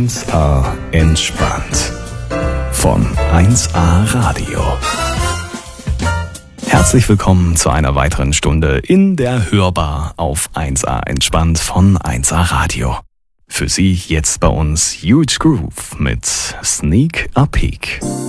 1A entspannt von 1A Radio. Herzlich willkommen zu einer weiteren Stunde in der Hörbar auf 1A entspannt von 1A Radio. Für Sie jetzt bei uns Huge Groove mit Sneak a Peek.